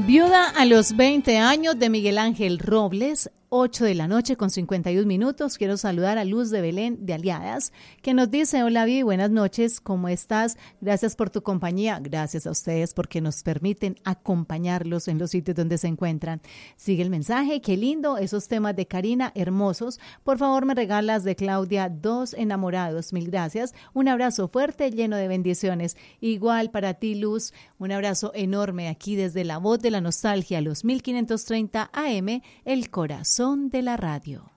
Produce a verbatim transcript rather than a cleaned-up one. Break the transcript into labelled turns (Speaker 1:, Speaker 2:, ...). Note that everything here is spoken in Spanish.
Speaker 1: Viuda a los veinte años de Miguel Ángel Robles, ocho de la noche con cincuenta y un minutos. Quiero saludar a Luz de Belén de Aliadas, que nos dice: hola Vi, buenas noches, ¿cómo estás? Gracias por tu compañía. Gracias a ustedes porque nos permiten acompañarlos en los sitios donde se encuentran. Sigue el mensaje, qué lindo, esos temas de Karina, hermosos. Por favor, me regalas de Claudia, Dos enamorados. Mil gracias. Un abrazo fuerte, lleno de bendiciones. Igual para ti, Luz, un abrazo enorme aquí desde la voz de la nostalgia, los mil quinientos treinta A M, el corazón de la radio.